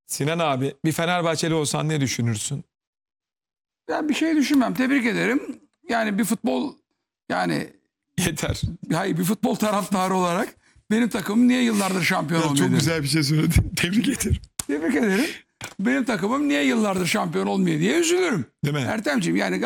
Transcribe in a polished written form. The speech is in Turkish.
Sinan abi, bir Fenerbahçeli olsan ne düşünürsün? Ben bir şey düşünmem. Tebrik ederim. Yani bir futbol Yeter. hayır bir futbol taraftarı olarak benim takımım niye yıllardır şampiyon olmuyor? Çok derim. güzel bir şey söyledin. Tebrik ederim. Tebrik ederim. Benim takımım niye yıllardır şampiyon olmuyor diye üzülürüm. Değil mi? Ertemciğim yani